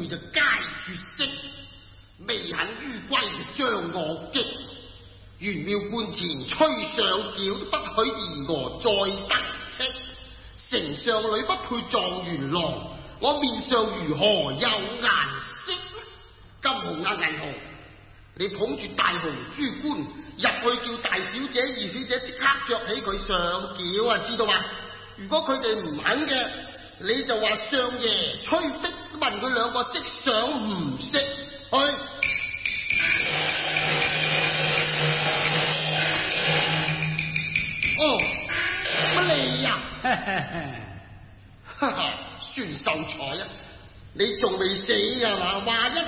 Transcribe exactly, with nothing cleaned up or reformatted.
佢就皆絕色，未肯於歸就將我擊。玄妙觀前吹上轎，都不許言娥再得戚。丞相女不配狀元郎，我面上如何有顏色？金紅啊銀紅，你捧住大紅珠冠入去，叫大小姐二小姐即刻着起佢上轎啊，知道嘛？如果佢哋唔肯嘅，你就話相爺催逼，問佢兩個識上唔識去。哦，乜你呀？哈哈，算秀才啊！你仲未死㗎嘛？話一